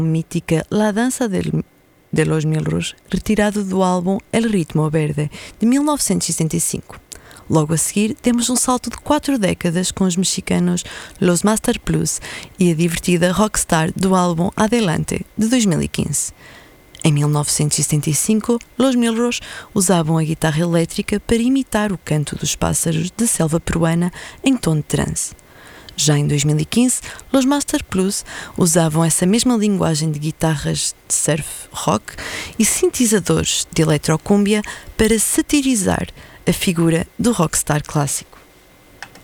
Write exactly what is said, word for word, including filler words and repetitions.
mítica La Danza del, de los Milros, retirado do álbum El Ritmo Verde, de mil novecentos e setenta e cinco. Logo a seguir, temos um salto de quatro décadas com os mexicanos Los Master Plus e a divertida Rockstar do álbum Adelante, de dois mil e quinze. Em mil novecentos e setenta e cinco, Los Milros usavam a guitarra elétrica para imitar o canto dos pássaros de selva peruana em tom de trance. Já em dois mil e quinze, Los Master Plus usavam essa mesma linguagem de guitarras de surf rock e sintetizadores de eletrocúmbia para satirizar a figura do rockstar clássico.